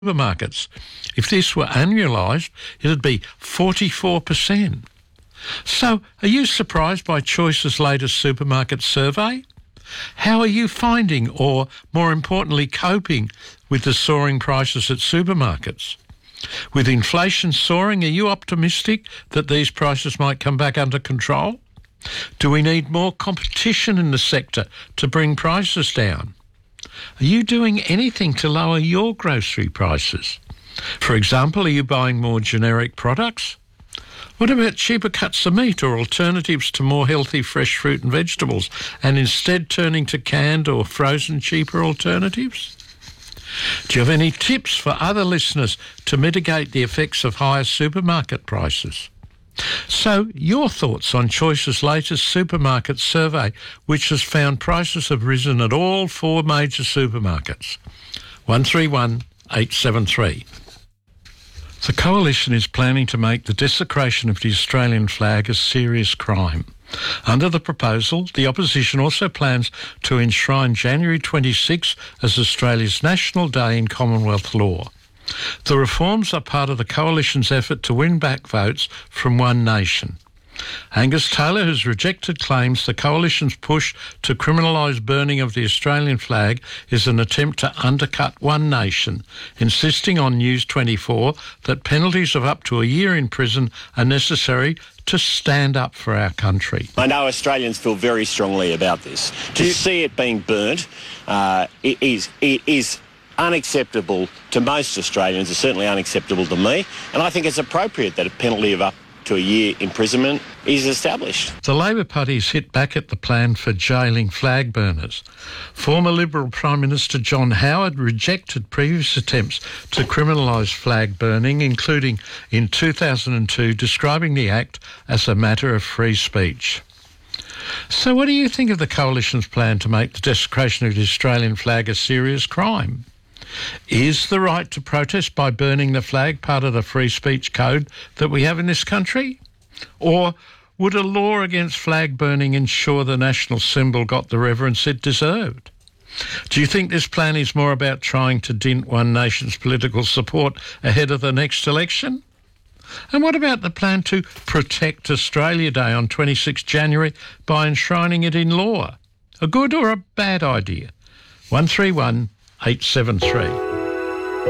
supermarkets. If this were annualised, it'd be 44%. So, are you surprised by Choice's latest supermarket survey? How are you finding, or more importantly, coping with the soaring prices at supermarkets? With inflation soaring, are you optimistic that these prices might come back under control? Do we need more competition in the sector to bring prices down? Are you doing anything to lower your grocery prices? For example, are you buying more generic products? What about cheaper cuts of meat or alternatives to more healthy fresh fruit and vegetables, and instead turning to canned or frozen cheaper alternatives? Do you have any tips for other listeners to mitigate the effects of higher supermarket prices? So, your thoughts on Choice's latest supermarket survey, which has found prices have risen at all 4 major supermarkets. 131 873. The Coalition is planning to make the desecration of the Australian flag a serious crime. Under the proposal, the opposition also plans to enshrine January 26 as Australia's National Day in Commonwealth law. The reforms are part of the Coalition's effort to win back votes from One Nation. Angus Taylor has rejected claims the Coalition's push to criminalise burning of the Australian flag is an attempt to undercut One Nation, insisting on News 24 that penalties of up to a year in prison are necessary to stand up for our country. I know Australians feel very strongly about this. To see it being burnt it is unacceptable to most Australians. It's certainly unacceptable to me, and I think it's appropriate that a penalty of up to a year imprisonment is established. The Labor Party's hit back at the plan for jailing flag burners. Former Liberal Prime Minister John Howard rejected previous attempts to criminalise flag burning, including in 2002 describing the act as a matter of free speech. So what do you think of the Coalition's plan to make the desecration of the Australian flag a serious crime? Is the right to protest by burning the flag part of the free speech code that we have in this country? Or would a law against flag burning ensure the national symbol got the reverence it deserved? Do you think this plan is more about trying to dint One Nation's political support ahead of the next election? And what about the plan to protect Australia Day on 26 January by enshrining it in law? A good or a bad idea? 131 873.